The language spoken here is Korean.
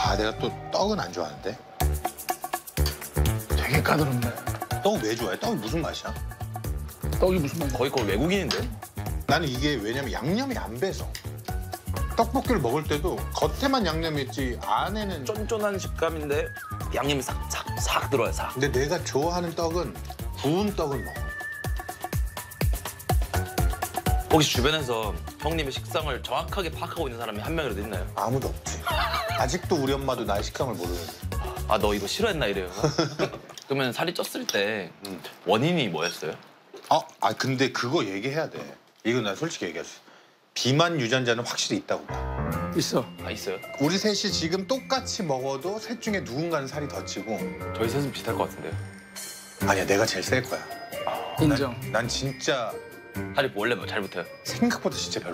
아, 내가 또 떡은 안 좋아하는데. 되게 까다롭네. 떡 왜 좋아해? 떡이 무슨 맛이야? 떡이 무슨 맛이야? 거의 외국인인데? 나는 이게 왜냐면 양념이 안 배서. 떡볶이를 먹을 때도 겉에만 양념이 있지 안에는 쫀쫀한 식감인데 양념이 싹 들어요, 싹. 근데 내가 좋아하는 떡은 구운 떡을 먹어. 혹시 주변에서 형님의 식성을 정확하게 파악하고 있는 사람이 한 명이라도 있나요? 아무도 없지. 아직도 우리 엄마도 나의 식성을 모르는데. 아, 너 이거 싫어했나 이래요. 그러면 살이 쪘을 때 원인이 뭐였어요? 근데 그거 얘기해야 돼. 이거 나 솔직히 얘기했어. 비만 유전자는 확실히 있다고 봐. 있어. 아, 있어요? 우리 셋이 지금 똑같이 먹어도 셋 중에 누군가는 살이 더 찌고. 저희 셋은 비슷할 것 같은데요. 아니야, 내가 제일 셀 거야. 인정. 난 진짜 살이 원래 잘 붙어요. 생각보다 진짜 별로.